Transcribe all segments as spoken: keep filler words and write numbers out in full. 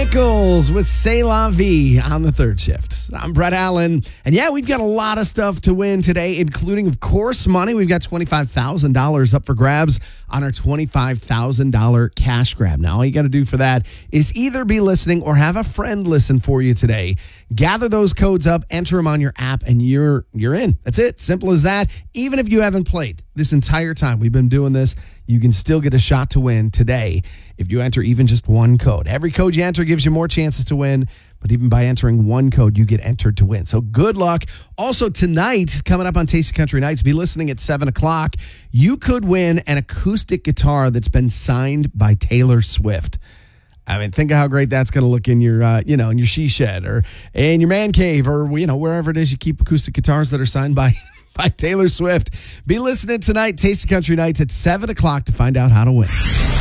Nichols with C'est La Vie on the third shift. I'm Brett Allen. And yeah, we've got a lot of stuff to win today, including, of course, money. We've got twenty-five thousand dollars up for grabs on our twenty-five thousand dollars cash grab. Now, all you got to do for that is either be listening or have a friend listen for you today. Gather those codes up, enter them on your app, and you're you're in. That's it. Simple as that. Even if you haven't played this entire time we've been doing this, you can still get a shot to win today if you enter even just one code. Every code you enter gives you more chances to win, but even by entering one code, you get entered to win. So good luck. Also tonight, coming up on Tasty Country Nights, be listening at seven o'clock, you could win an acoustic guitar that's been signed by Taylor Swift. I mean, think of how great that's going to look in your, uh, you know, in your she shed or in your man cave or, you know, wherever it is you keep acoustic guitars that are signed by by Taylor Swift. Be listening tonight, Tasty Country Nights at seven o'clock to find out how to win.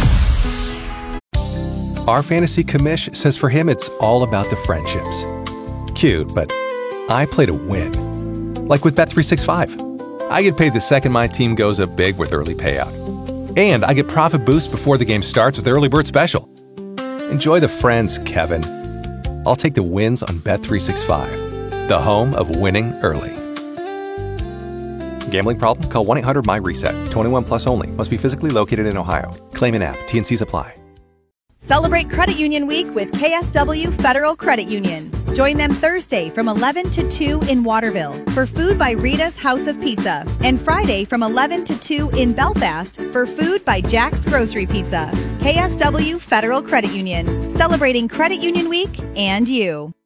Our fantasy commish says for him it's all about the friendships. Cute, but I play to win. Like with Bet three sixty-five. I get paid the second my team goes up big with early payout. And I get profit boost before the game starts with Early Bird Special. Enjoy the friends, Kevin. I'll take the wins on Bet three sixty-five, the home of winning early. Gambling problem? Call one eight hundred M Y reset. twenty-one plus only. Must be physically located in Ohio. Claim in app. T N Cs apply. Celebrate Credit Union Week with K S W Federal Credit Union. Join them Thursday from eleven to two in Waterville for Food by Rita's House of Pizza, and Friday from eleven to two in Belfast for Food by Jack's Grocery Pizza. K S W Federal Credit Union, celebrating Credit Union Week and you.